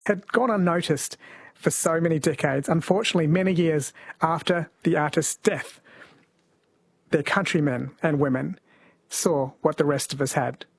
had gone unnoticed for so many decades. Unfortunately, many years after the artist's death, their countrymen and women saw what the rest of us had.